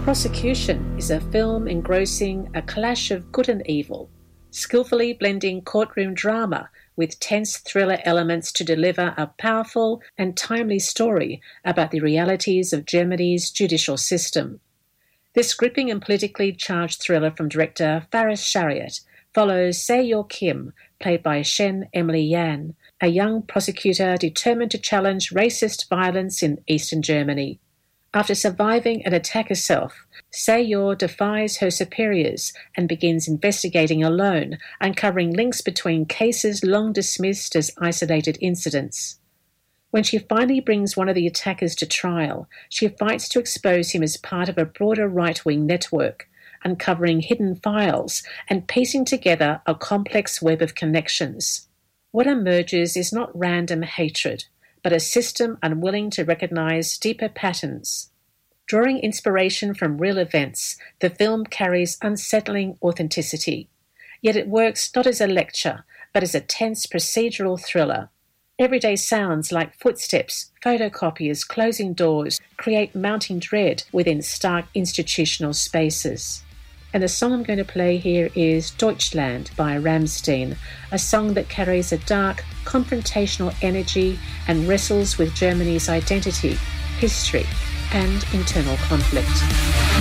Prosecution is a film engrossing a clash of good and evil, skillfully blending courtroom drama with tense thriller elements to deliver a powerful and timely story about the realities of Germany's judicial system. This gripping and politically charged thriller from director Faris Shariat follows Se-Yor Kim, played by Shen Emily Yan, a young prosecutor determined to challenge racist violence in Eastern Germany. After surviving an attack herself, Se-Yor defies her superiors and begins investigating alone, uncovering links between cases long dismissed as isolated incidents. When she finally brings one of the attackers to trial, she fights to expose him as part of a broader right-wing network, uncovering hidden files and piecing together a complex web of connections. What emerges is not random hatred, but a system unwilling to recognize deeper patterns. Drawing inspiration from real events, the film carries unsettling authenticity. Yet it works not as a lecture, but as a tense procedural thriller. Everyday sounds like footsteps, photocopiers, closing doors create mounting dread within stark institutional spaces. And the song I'm going to play here is Deutschland by Rammstein, a song that carries a dark, confrontational energy and wrestles with Germany's identity, history, and internal conflict.